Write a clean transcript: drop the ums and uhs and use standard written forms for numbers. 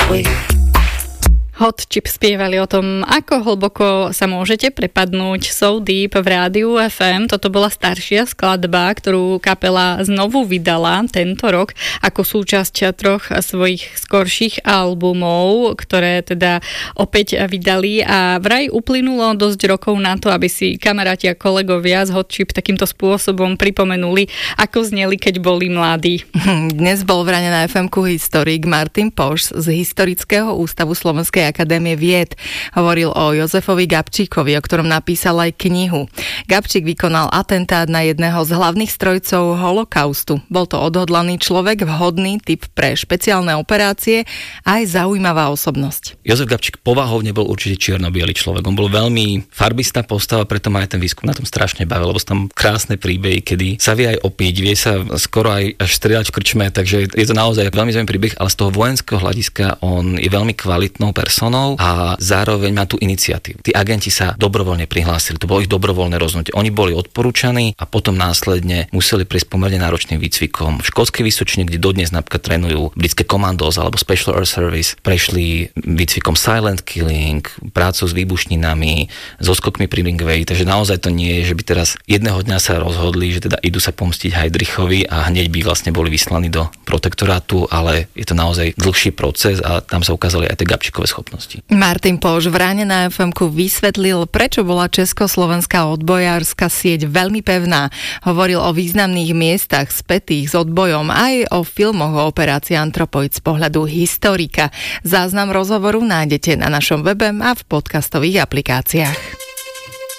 Hot Chip spievali o tom, ako hlboko sa môžete prepadnúť So Deep v rádiu FM. Toto bola staršia skladba, ktorú kapela znovu vydala tento rok ako súčasť troch svojich skorších albumov, ktoré teda opäť vydali a vraj uplynulo dosť rokov na to, aby si kamaráti a kolegovia z Hot Chip takýmto spôsobom pripomenuli, ako zneli, keď boli mladí. Dnes bol v Rane na FM-ku historik Martin Poš z Historického ústavu Slovenskej akadémie vied. Hovoril o Jozefovi Gabčíkovi, o ktorom napísal aj knihu. Gabčík vykonal atentát na jedného z hlavných strojcov holokaustu. Bol to odhodlaný človek, vhodný typ pre špeciálne operácie a aj zaujímavá osobnosť. Jozef Gabčík povahovne bol určite čierno-biely človek. On bol veľmi farbistá postava, preto ma aj ten výskum na tom strašne bavil, lebo sú tam krásne príbehy, kedy sa vie aj opiť, vie sa skoro aj až strieľať v krčme, takže je to naozaj veľmi zaujímavý príbeh, ale z toho vojenského hľadiska on je veľmi kvalitnou personou a zároveň má tú iniciatívu. Tí agenti sa dobrovoľne prihlásili, to bolo ich dobrovoľné rozhodnutie. Oni boli odporúčaní a potom následne museli prejsť pomerne náročným výcvikom. V Škótskej Vysočine, kde dodnes napríklad trénujú britské Commandos alebo Special Air Service, prešli výcvikom Silent Killing, prácou s výbušninami, so skokmi pri Ringway, takže naozaj to nie je, že by teraz jedného dňa sa rozhodli, že teda idú sa pomstiť Heydrichovi a hneď by vlastne boli vyslaní do protektorátu, ale je to naozaj dlhší proces a tam sa ukázali aj tie Gabčíkove schopnosti. Martin Poš v Ráne na FM-ku vysvetlil, prečo bola československá odbojárska sieť veľmi pevná. Hovoril o významných miestach spätých s odbojom, aj o filmoch o operácii Antropoid z pohľadu historika. Záznam rozhovoru nájdete na našom webe a v podcastových aplikáciách.